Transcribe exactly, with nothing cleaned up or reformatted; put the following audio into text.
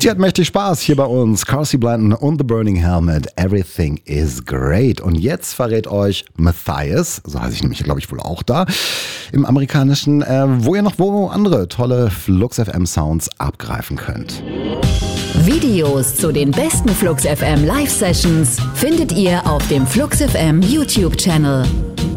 Sie hat mächtig Spaß hier bei uns. Carsey Blanton und The Burning Helmet. Everything is great. Und jetzt verrät euch Matthias, so heiße ich nämlich, glaube ich, wohl auch da, im Amerikanischen, äh, wo ihr noch wo andere tolle Flux F M Sounds abgreifen könnt. Videos zu den besten Flux F M Live-Sessions findet ihr auf dem Flux F M YouTube-Channel.